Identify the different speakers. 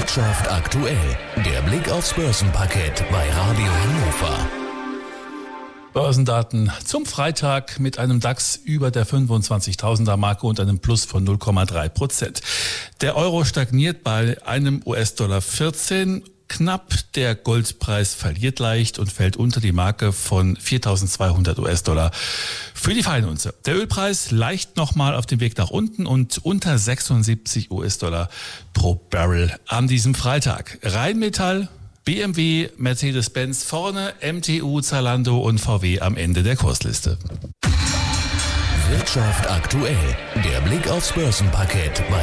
Speaker 1: Wirtschaft aktuell. Der Blick aufs Börsenparkett bei Radio Hannover.
Speaker 2: Börsendaten zum Freitag mit einem DAX über der 25.000er Marke und einem Plus von 0,3%. Der Euro stagniert bei einem US-Dollar 14 knapp. Der Goldpreis verliert leicht und fällt unter die Marke von 4.200 US-Dollar für die Feinunze. Der Ölpreis leicht nochmal auf dem Weg nach unten und unter 76 US-Dollar pro Barrel an diesem Freitag. Rheinmetall, BMW, Mercedes-Benz vorne, MTU, Zalando und VW am Ende der Kursliste.
Speaker 1: Wirtschaft aktuell. Der Blick aufs Börsenparkett bei